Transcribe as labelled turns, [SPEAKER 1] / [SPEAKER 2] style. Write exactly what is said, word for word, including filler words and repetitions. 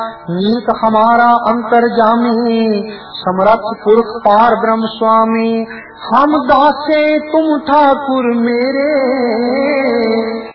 [SPEAKER 1] नीत हमारा अंतर्जामी, समरथ पुरख पार ब्रह्म स्वामी। हम दासे तुम ठाकुर मेरे,